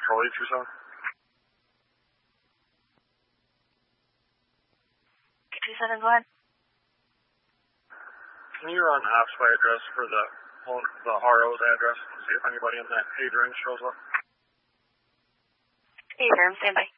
Control 827. 827, go ahead. Can you run Halfway address for the RO's address to see if anybody in that age range shows up? Hey, Aaron, stand by.